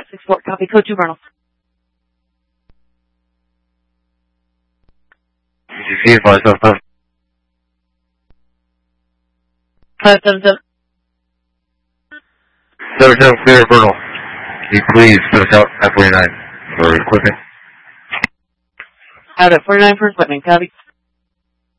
64, copy, code 2 Vernal. GC, 577. 577. 77 clear, Vernal. Can you please put us out at 49 for equipment? Out at 49 for equipment, copy.